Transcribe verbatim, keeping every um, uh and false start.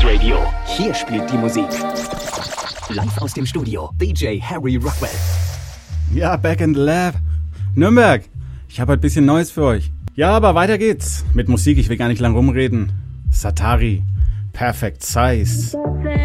Radio. Hier spielt die Musik. Live aus dem Studio, D J Harry Rockwell. Ja, Back in the Lab. Nürnberg, ich habe ein bisschen Neues für euch. Ja, aber weiter geht's. Mit Musik, ich will gar nicht lang rumreden. Satari, Perfect Size.